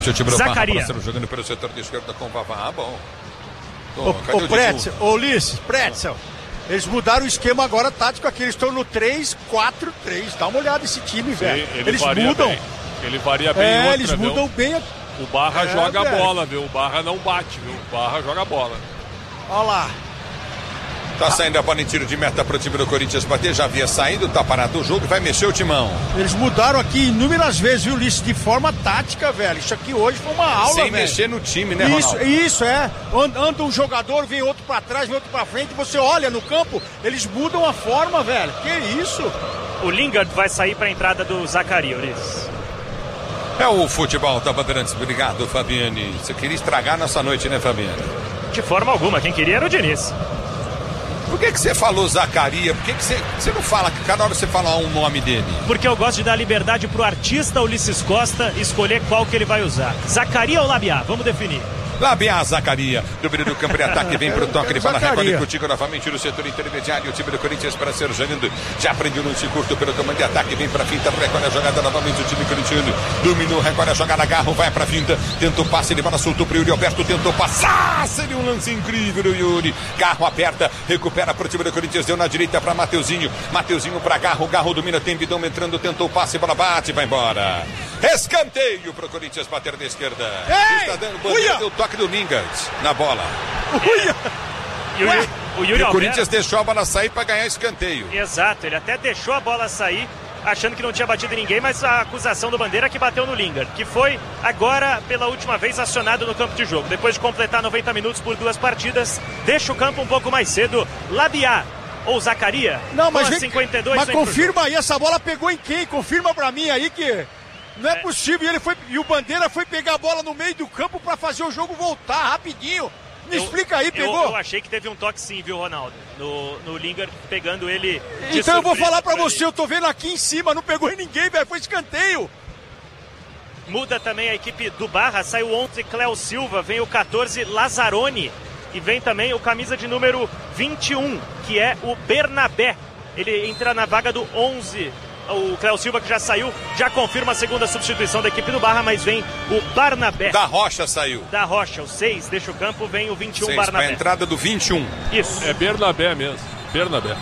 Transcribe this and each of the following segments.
Zacaria. Jogando pelo setor de esquerda com o Vavá. Ah, bom. O Pretzel, o Ulisses, Pretzel. Eles mudaram o esquema agora tático aqui. Eles estão no 3-4-3. Dá uma olhada nesse time, velho. Eles mudam. Bem. Ele varia bem. Outra, eles mudam bem. O Barra joga a bola, viu? O Barra não bate, viu? O Barra joga a bola. Olha lá. Tá saindo a bola em tiro de meta pro time do Corinthians bater. Já havia saído, tá parado o jogo. Vai mexer o timão. Eles mudaram aqui inúmeras vezes, viu, Ulisses? De forma tática, velho. Isso aqui hoje foi uma aula, sem velho. mexer no time, né, Ronaldo? Isso, é. Anda um jogador, vem outro pra trás, vem outro pra frente. Você olha no campo, eles mudam a forma, velho. Que isso? O Lingard vai sair pra entrada do Zacaria, Ulisses. É o futebol da Bandeirantes. Obrigado, Fabiane. Você queria estragar nossa noite, né, Fabiane? De forma alguma. Quem queria era o Diniz. Por que você falou Zacaria? Por que você não fala, que cada hora você fala um nome dele? Porque eu gosto de dar liberdade pro artista Ulisses Costa escolher qual que ele vai usar. Zacaria ou Labiá? Vamos definir. Labiá, Zacaria. Domínio do campo de ataque, vem pro toque de bola, recolhe contigo novamente no setor intermediário. O time do Corinthians para ser jogando. Já prendeu no curto pelo comando de ataque, vem pra finta, recolhe a jogada novamente. O time corintiano dominou, recolhe a jogada, Garro vai pra finta, tenta o passe, ele bola, soltou pro Yuri Alberto, tentou passar. Seria um lance incrível do Yuri. Garro aperta, recupera pro time do Corinthians, deu na direita pra Mateuzinho. Mateuzinho pra Garro, Garro domina, tem Bidão entrando, tentou o passe, bola bate, vai embora. Escanteio pro Corinthians bater da esquerda. Está dando bandeira, deu toque do Lingard na bola. O Yuri o Corinthians deixou a bola sair para ganhar escanteio. Exato, ele até deixou a bola sair, achando que não tinha batido ninguém, mas a acusação do Bandeira é que bateu no Lingard, que foi agora pela última vez acionado no campo de jogo. Depois de completar 90 minutos por 2 partidas, deixa o campo um pouco mais cedo. Labiá ou Zacaria? Não, mas 52. Mas confirma aí, essa bola pegou em quem? Confirma pra mim aí que não é possível. E o Bandeira foi pegar a bola no meio do campo pra fazer o jogo voltar rapidinho. Me explica aí, pegou? Eu achei que teve um toque sim, viu, Ronaldo? No Lingard, pegando ele de então eu vou falar pra você, eu tô vendo aqui em cima, não pegou em ninguém, velho, foi escanteio. Muda também a equipe do Barra, sai o 11, Cléo Silva, vem o 14, Lazzaroni. E vem também o camisa de número 21, que é o Bernabé. Ele entra na vaga do 11. O Cléo Silva, que já saiu, já confirma a segunda substituição da equipe do Barra, mas vem o Barnabé. Da Rocha saiu. Da Rocha, o 6 deixa o campo, vem o 21 6, Barnabé. A entrada do 21. Isso. É Bernabé mesmo, Bernabé.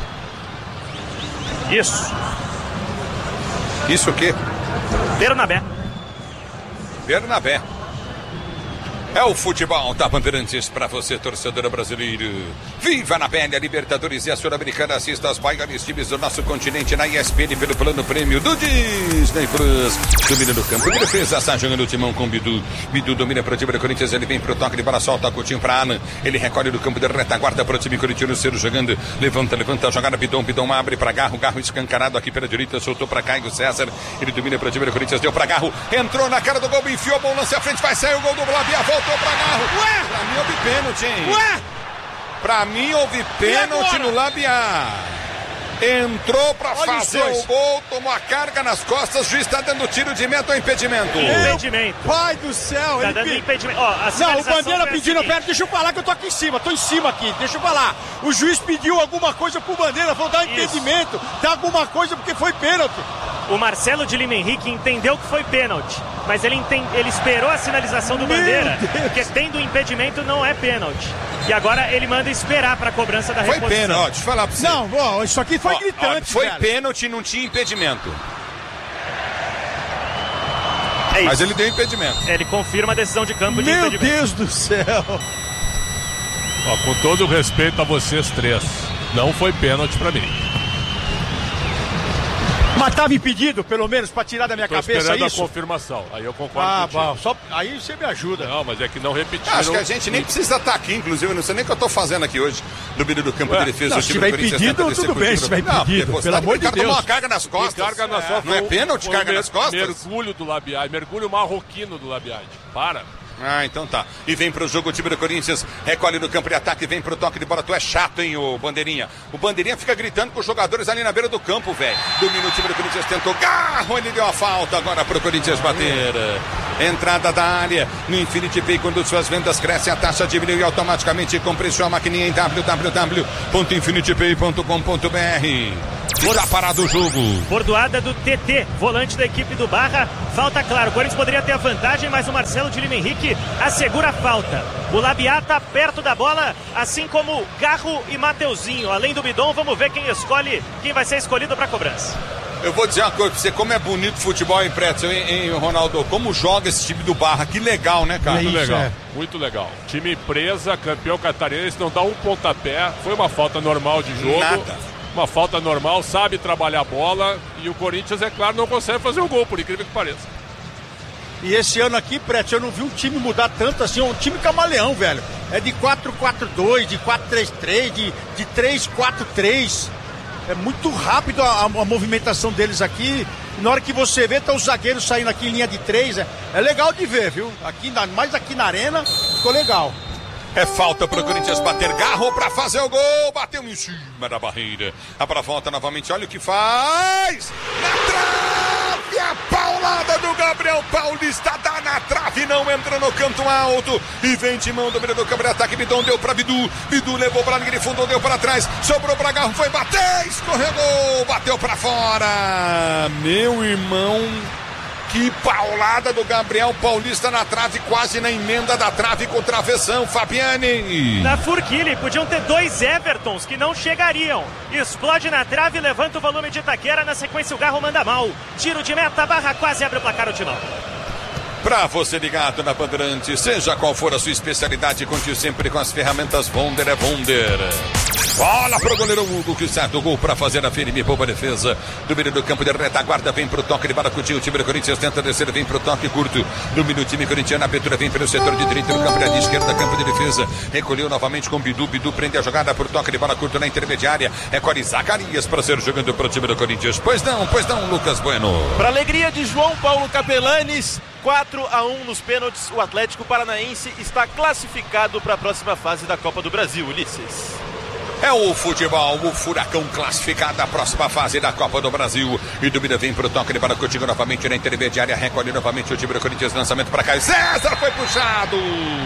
Isso. Isso o quê? Bernabé. Bernabé. É o futebol da Bandeirantes para você, torcedor brasileiro. Viva na pele a Libertadores e a Sul-Americana. Assista aos maiores times do nosso continente na ESPN pelo plano prêmio do Disney Plus. Domina no campo de defesa, está jogando o timão com o Bidu. Bidu domina para o time do Corinthians, ele vem para o toque de bola, solta, Coutinho para Alan. Ele recolhe do campo de retaguarda para o time corintiano, Ciro jogando. Levanta a jogada, Bidão abre para Garro. Garro escancarado aqui pela direita, soltou para Caio César. Ele domina para o time do Corinthians, deu para Garro. Entrou na cara do gol, enfiou, bom lance à frente, vai sair o gol do Labiá, voltou pra Garro. Ué! Pra mim houve pênalti, hein? Ué! Pra mim houve pênalti no Labiá. Entrou pra fazer o gol, tomou a carga nas costas, o juiz está dando tiro de meta ou impedimento? Impedimento. Pai do céu, tá dando impedimento. Ó, não, o Bandeira pedindo, pera, deixa eu falar que eu tô aqui em cima, tô em cima aqui, deixa eu falar. O juiz pediu alguma coisa pro Bandeira, falou dar impedimento, dá alguma coisa porque foi pênalti. O Marcelo de Lima Henrique entendeu que foi pênalti, mas ele esperou a sinalização do Bandeira, porque tendo impedimento não é pênalti. E agora ele manda esperar para a cobrança da reposição. Foi pênalti, deixa eu falar pra você. Não, isso aqui foi gritante, foi cara. Pênalti e não tinha impedimento. É mas ele deu impedimento. Ele confirma a decisão de campo de impedimento. Meu Deus do céu. Ó, com todo o respeito a vocês três, não foi pênalti para mim. Mas estava impedido, pelo menos, para tirar da minha cabeça isso? A confirmação, aí eu concordo bom, aí você me ajuda. Não, mas é que não repetiram. Acho que a gente nem precisa estar aqui, inclusive, eu não sei nem o que eu estou fazendo aqui hoje, no meio do campo de defesa. Não, se tiver impedido, tudo bem, se tiver impedido, pelo amor de Deus. Tomou uma carga nas costas. Carga nas costas. Não é pênalti, carga nas costas? Mergulho do Labiá, mergulho marroquino do Labiá. Para. Ah, então tá. E vem pro jogo o time do Corinthians, recolhe no campo de ataque, vem pro toque de bola. Tu é chato, hein, o Bandeirinha. O Bandeirinha fica gritando com os jogadores ali na beira do campo, velho. Domina o time do Corinthians, tentou Garro, ele deu a falta agora pro Corinthians bater. Entrada da área, no Infinity Pay, quando suas vendas crescem, a taxa diminui automaticamente. Compre sua maquininha em www.infinitypay.com.br. E tá parado o jogo. Bordoada do TT, volante da equipe do Barra. Falta, claro, o Corinthians poderia ter a vantagem, mas o Marcelo de Lima Henrique assegura a falta. O Labiá tá perto da bola, assim como Garro e Mateuzinho. Além do Bidon, vamos ver quem vai ser escolhido para cobrança. Eu vou dizer uma coisa pra você, como é bonito o futebol em Pretzel, hein, Ronaldo? Como joga esse time do Barra, que legal, né, cara? Muito legal, muito legal. Time presa, campeão catarinense, não dá um pontapé, foi uma falta normal de jogo. Nada. Uma falta normal, sabe trabalhar a bola, e o Corinthians, é claro, não consegue fazer um gol, por incrível que pareça. E esse ano aqui, Pretzel, eu não vi um time mudar tanto assim, um time camaleão, velho. É de 4-4-2, de 4-3-3, de 3-4-3. É muito rápido a movimentação deles aqui. Na hora que você vê, tá os zagueiros saindo aqui em linha de 3. É legal de ver, viu? Mais aqui na arena, ficou legal. É falta pro Corinthians bater. Garro pra fazer o gol. Bateu em cima da barreira. A pra volta novamente. Olha o que faz. Na trave. A paulada do Gabriel Paulista. Dá na trave. Não entra no canto alto. E vem de mão do vereador Gabriel. Ataque. Bidon deu pra Bidu. Bidu levou pra linha de fundo. Deu pra trás. Sobrou pra Garro. Foi bater. Escorregou. Bateu pra fora. Meu irmão. Que paulada do Gabriel Paulista na trave, quase na emenda da trave com travessão, Fabiane. Na Furquile, podiam ter 2 Evertons que não chegariam. Explode na trave, levanta o volume de Itaquera, na sequência o Garro manda mal. Tiro de meta, Barra quase abre o placar o Timão. Pra você ligado na Bandeirantes, seja qual for a sua especialidade, conte sempre com as ferramentas Wonder é Wonder. Bola pro goleiro Hugo, que certo o gol pra fazer a firme boa defesa. Do meio do campo de retaguarda, vem pro toque de Baracuti. O time do Corinthians tenta descer, vem pro toque curto. Domina o time corintiano, a abertura vem pelo setor de direita, no campo de esquerda, campo de defesa. Recolheu novamente com Bidu, Bidu prende a jogada pro toque de bola curto na intermediária. É Cori Zacarias pra ser jogando pro time do Corinthians. Pois não, Lucas Bueno. Pra alegria de João Paulo Capelanes, 4-1 nos pênaltis, o Atlético Paranaense está classificado para a próxima fase da Copa do Brasil, Ulisses. É o futebol, o Furacão classificado à próxima fase da Copa do Brasil. E dúvida vem pro toque de bola contigo novamente na intermediária. Recolhe novamente o time do Corinthians, lançamento para cá. César foi puxado.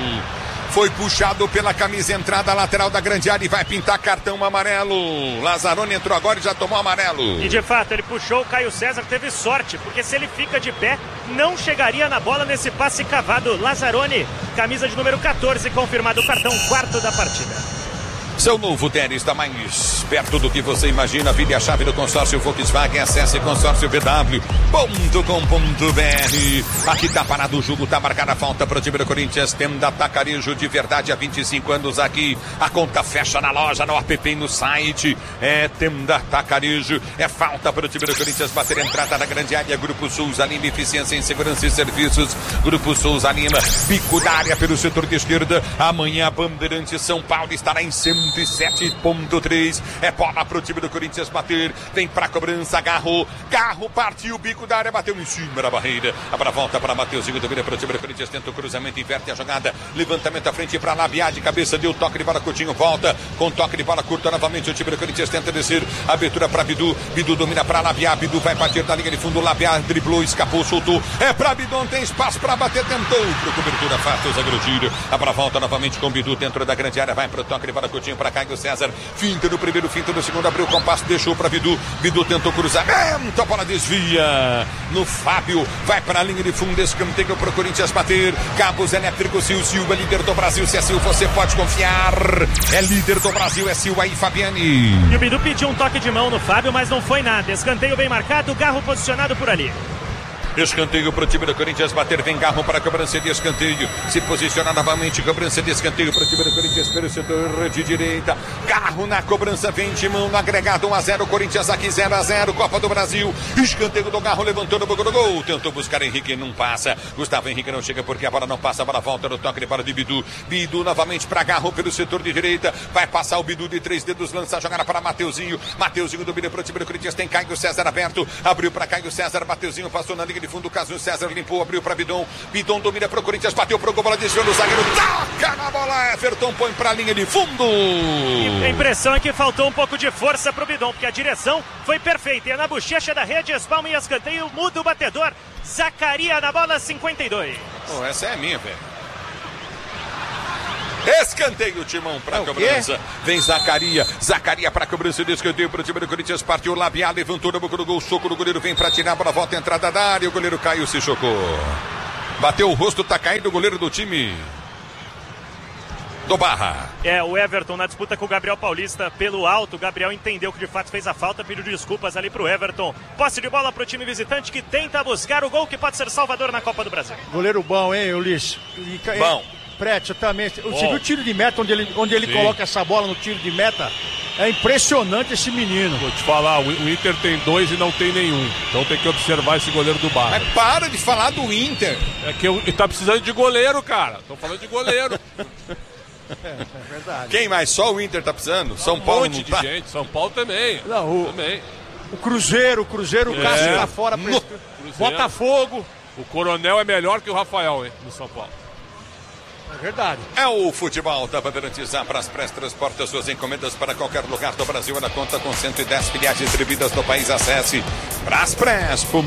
Foi puxado pela camisa entrada lateral da grande área e vai pintar cartão amarelo. Lazzaroni entrou agora e já tomou amarelo. E de fato, ele puxou o Caio César, teve sorte, porque se ele fica de pé, não chegaria na bola nesse passe cavado. Lazzaroni, camisa de número 14, confirmado o cartão 4º da partida. Seu novo tênis está mais perto do que você imagina. Vire a chave do consórcio Volkswagen. Acesse consórciovw.com.br. Aqui tá parado o jogo, tá marcada a falta para o time do Corinthians. Tenda Atacarejo de verdade há 25 anos aqui. A conta fecha na loja, no app e no site. É Tenda Atacarejo. É falta para o time do Corinthians bater a entrada na grande área. Grupo Souza Lima, eficiência em segurança e serviços. Grupo Souza Lima, pico da área pelo setor de esquerda. Amanhã a Bandeirantes São Paulo estará em 107.3. É bola pro time do Corinthians bater. Vem pra cobrança, Garro partiu o bico da área, bateu em cima da barreira. A volta para Mateuzinho, domina pro time do Corinthians, tenta o cruzamento, inverte a jogada, levantamento à frente para Labiá, de cabeça, deu toque de bola, Coutinho volta com toque de bola curta novamente. O time do Corinthians tenta descer, abertura para Bidu domina para Labiá, Bidu vai partir da linha de fundo, Labiá driblou, escapou, soltou, é para Bidon, tem espaço para bater, tentou pro cobertura, fácil, zagueiro tiro. A volta novamente com Bidu dentro da grande área, vai pro toque de bola, Coutinho para Caio César, finta no primeiro, finta no segundo, abriu o compasso, deixou para Bidu tentou cruzamento, a bola desvia no Fábio, vai para a linha de fundo, escanteio para o Corinthians bater. Cabos elétricos, Silva, líder do Brasil. Se é Silva, você pode confiar, é líder do Brasil, é Silva aí, Fabiane. E o Bidu pediu um toque de mão no Fábio, mas não foi nada. Escanteio bem marcado, Garro posicionado por ali. Escanteio para o time do Corinthians bater, vem Garro para a cobrança de escanteio, se posiciona novamente, cobrança de escanteio para o time do Corinthians pelo setor de direita. Garro na cobrança, vem de mão no agregado 1-0, Corinthians aqui 0-0, Copa do Brasil. Escanteio do Garro, levantou no boca do gol, tentou buscar Henrique, não passa. Gustavo Henrique não chega porque a bola não passa, a bola volta no toque de bola de Bidu novamente para Garro pelo setor de direita, vai passar o Bidu de 3 dedos, lança a jogada para Mateuzinho domina para o time do Corinthians, tem Caio César aberto, abriu para Caio César, Mateuzinho passou na linha de fundo, Caso César limpou, abriu para Bidon domina para o Corinthians, bateu pro gol, bola desviou no zagueiro, toca na bola, Everton põe para a linha de fundo. E a impressão é que faltou um pouco de força pro Bidon, porque a direção foi perfeita, e é na bochecha da rede, espalma e escanteio, muda o batedor, Zacarias na bola 52. Essa é minha, velho. Escanteio, Timão pra cobrança. Vem Zacaria pra cobrança de escanteio pro time do Corinthians. Partiu Labiá, levantou na boca do gol. Soco do goleiro, vem pra tirar, bola volta, entrada da área. O goleiro caiu, se chocou. Bateu o rosto, tá caindo o goleiro do time do Barra. O Everton na disputa com o Gabriel Paulista pelo alto. O Gabriel entendeu que de fato fez a falta, pediu desculpas ali pro Everton. Posse de bola pro time visitante que tenta buscar o gol que pode ser salvador na Copa do Brasil. Goleiro bom, hein, Ulisses? Bom. Prédio também. Você viu o tiro de meta, onde ele coloca essa bola no tiro de meta? É impressionante esse menino. Vou te falar, o Inter tem 2 e não tem nenhum. Então tem que observar esse goleiro do Barra. Mas para de falar do Inter. É que ele tá precisando de goleiro, cara. Tô falando de goleiro. É verdade. Quem mais? Só o Inter tá precisando? São Paulo monte de gente. São Paulo também. Não, também. O Cruzeiro, o Cássio tá fora. Botafogo. O Coronel é melhor que o Rafael, hein, no São Paulo. É verdade. É o futebol da Bandeirantes. A Praspres transporta suas encomendas para qualquer lugar do Brasil. Ela conta com 110 filiais distribuídas no país. Acesse Praspres.com.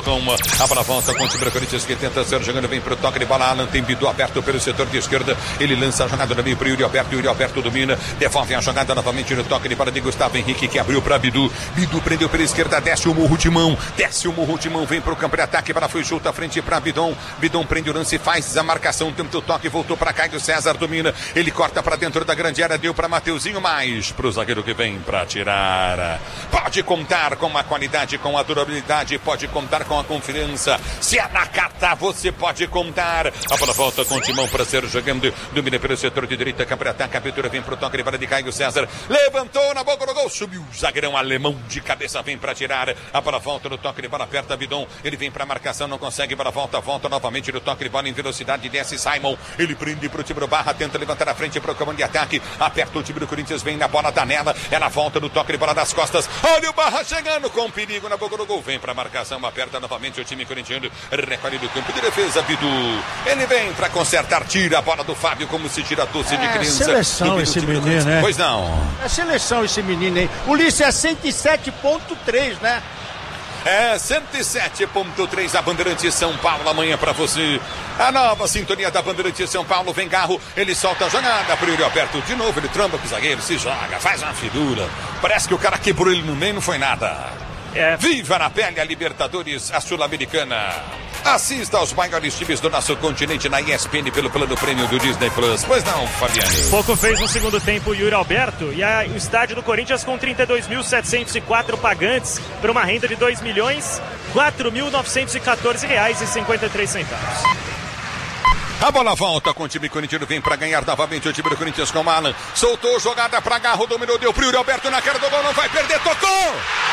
A bola volta com o time do Corinthians que tenta ser jogando. Vem pro toque de bola. Alan tem Bidu aberto pelo setor de esquerda. Ele lança a jogada no meio pro Yuri Alberto. Yuri Alberto domina. Devolve a jogada novamente no toque de bola de Gustavo Henrique que abriu para Bidu. Bidu prendeu pela esquerda. Desce o Murro Timão. Vem pro campo de ataque. Para foi chuta à frente para Bidon. Bidon prende o lance. Faz a marcação. Tenta o toque. Voltou para Caio César, domina, ele corta para dentro da grande área, deu para Mateuzinho, mais para o zagueiro que vem para tirar. Pode contar com a qualidade, com a durabilidade, pode contar com a confiança. Se é na carta, você pode contar. A bola volta com o Timão para ser jogando, domina pelo setor de direita, campo de ataque, a abertura vem para o toque de bola de Caio César, levantou na boca do gol, subiu o zagueirão alemão de cabeça, vem para tirar. A bola volta no toque de bola, aperta Bidon, ele vem para a marcação, não consegue, bola volta novamente no toque de bola em velocidade, desce Simon, ele prende pro time do Barra, tenta levantar a frente pro comando de ataque, aperta o time do Corinthians, vem na bola, tá nela, ela volta no toque de bola das costas, olha o Barra chegando com perigo na boca do gol, vem pra marcação, aperta novamente o time corintiano, recolhe do campo de defesa, Bidu, ele vem pra consertar, tira a bola do Fábio como se tira doce de criança. Seleção esse menino, né? Pois não. É seleção esse menino, hein? Ulisses é 107.3, né? É 107.3 a Bandeirantes São Paulo amanhã pra você. A nova sintonia da Bandeirantes São Paulo. Vem Garro, ele solta a jogada pro Yuri Alberto. De novo ele tromba com o zagueiro, se joga, faz uma figura. Parece que o cara quebrou ele no meio, não foi nada. Viva na pele a Libertadores, a Sul-Americana. Assista aos maiores times do nosso continente na ESPN pelo plano prêmio do Disney Plus. Pois não, Fabiano? Pouco fez no segundo tempo o Yuri Alberto e o estádio do Corinthians com 32.704 pagantes para uma renda de R$ 2.4.914,53. A bola volta com o time corintiano, vem para ganhar novamente o time do Corinthians com o Alan. Soltou jogada para Garro, dominou, deu pro Yuri Alberto na cara do gol, não vai perder, tocou!